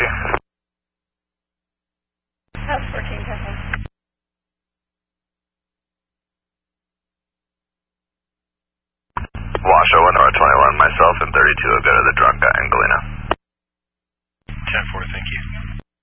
House 14, Tesla. Washoe, North 21, myself and 32 will go to the drunk guy in Galena. 10-4, thank you.